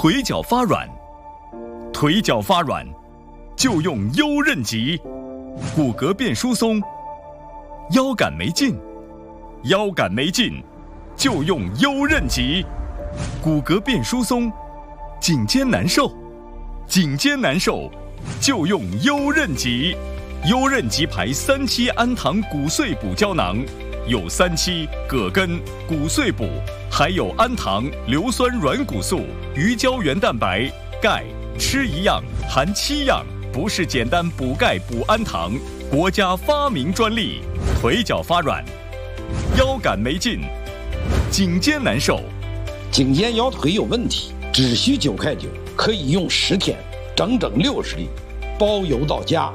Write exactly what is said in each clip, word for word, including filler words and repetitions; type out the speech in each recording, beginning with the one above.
腿脚发软，腿脚发软就用优韧极；骨骼变疏松，腰杆没劲，腰杆没劲就用优韧极；骨骼变疏松，颈肩难受，颈肩难受就用优韧极。优韧极牌三七氨糖骨碎补胶囊，有三七、葛根、骨碎补，还有氨糖、硫酸软骨素、鱼胶原蛋白、钙，吃一样含七样，不是简单补钙补氨糖，国家发明专利。腿脚发软，腰杆没劲，颈肩难受， 颈肩腰腿有问题，只需九块九，可以用十天，整整六十粒，包邮到家。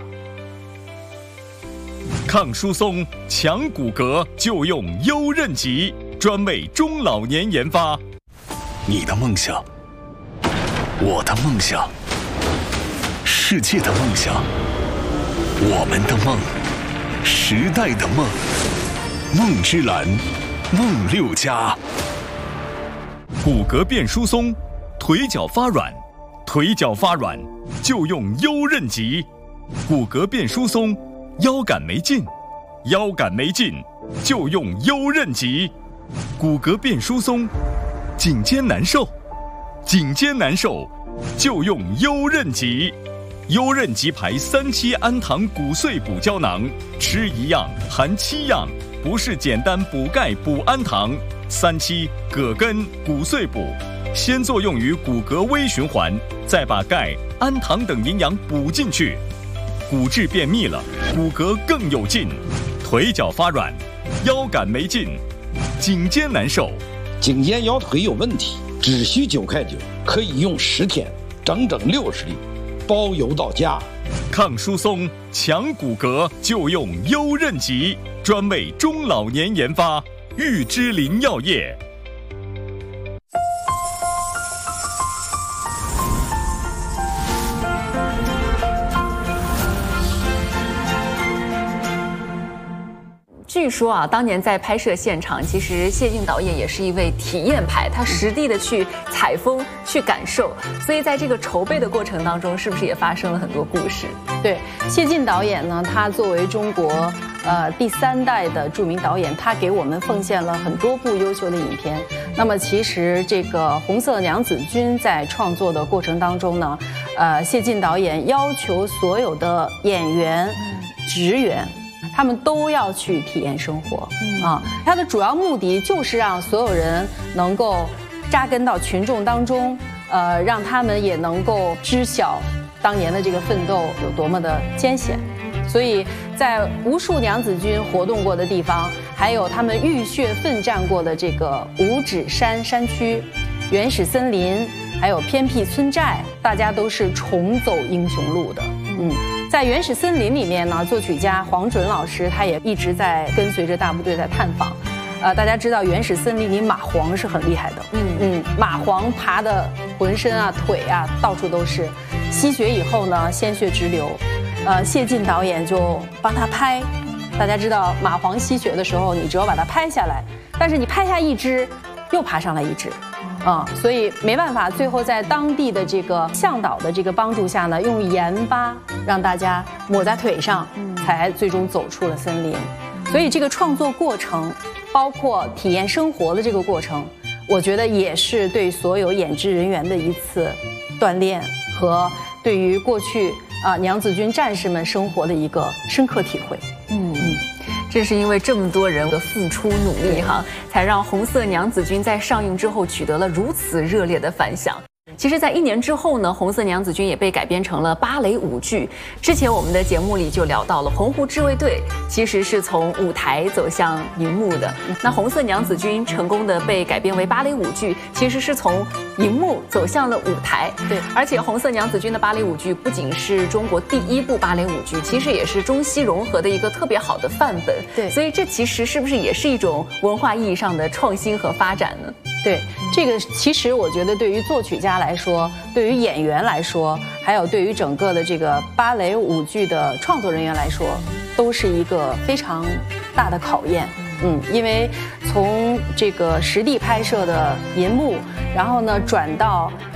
抗疏松、强骨骼就用优韧极，专为中老年研发。 你的梦想，我的梦想，世界的梦想，我们的梦，时代的梦，梦之蓝，梦六家。 骨骼变疏松，腿脚发软，腿脚发软就用优韧极；骨骼变疏松，腰杆没劲，腰杆没劲就用优韧极；骨骼变疏松，颈肩难受，颈肩难受就用优韧极。优韧极牌三七氨糖骨碎补胶囊，吃一样含七样，不是简单补钙补氨糖。三七、葛根、骨碎补，先作用于骨骼微循环，再把钙、氨糖等营养补进去。骨质变密了，骨骼更有劲，腿脚发软，腰杆没劲，颈肩难受， 颈肩腰腿有问题，只需九块九，可以用十天，整整六十粒，包邮到家。 抗疏松、强骨骼就用优韧极，专为中老年研发。玉芝林药业。 据说啊，当年在拍摄现场，其实谢晋导演也是一位体验派，他实地的去采风、去感受，所以在这个筹备的过程当中，是不是也发生了很多故事？ 对，谢晋导演呢，他作为中国呃第三代的著名导演，他给我们奉献了很多部优秀的影片。那么其实这个《红色娘子军》在创作的过程当中呢，呃，谢晋导演要求所有的演员、职员，他们都要去体验生活，嗯啊，他的主要目的就是让所有人能够扎根到群众当中，呃，让他们也能够知晓当年的这个奋斗有多么的艰险。所以在无数娘子军活动过的地方，还有他们浴血奋战过的这个五指山山区、原始森林，还有偏僻村寨，大家都是重走英雄路的。嗯，在原始森林里面呢，作曲家黄准老师他也一直在跟随着大部队在探访。呃，大家知道原始森林里蚂蟥是很厉害的，嗯嗯，蚂蟥爬的浑身啊、腿啊到处都是，吸血以后呢，鲜血直流。呃，谢晋导演就帮他拍。大家知道蚂蟥吸血的时候，你只有把它拍下来，但是你拍下一只，又爬上来一只。啊、嗯，所以没办法，最后在当地的这个向导的这个帮助下呢，用盐巴让大家抹在腿上，才最终走出了森林。所以这个创作过程，包括体验生活的这个过程，我觉得也是对所有演职人员的一次锻炼和对于过去啊、呃、娘子军战士们生活的一个深刻体会。嗯嗯。 正是因为这么多人的付出努力哈，才让《红色娘子军》在上映之后取得了如此热烈的反响。其实，在一年之后呢，《红色娘子军》也被改编成了芭蕾舞剧。之前我们的节目里就聊到了红湖自卫队其实是从舞台走向荧幕的，那《红色娘子军》成功的被改编为芭蕾舞剧，其实是从荧幕走向了舞台。 对， 而且《红色娘子军》的芭蕾舞剧不仅是中国第一部芭蕾舞剧，其实也是中西融合的一个特别好的范本。 对， 所以这其实是不是也是一种文化意义上的创新和发展呢？ 对，这个其实我觉得对于作曲家来说，对于演员来说，还有对于整个的这个芭蕾舞剧的创作人员来说，都是一个非常大的考验。嗯，因为从这个实地拍摄的银幕，然后呢转到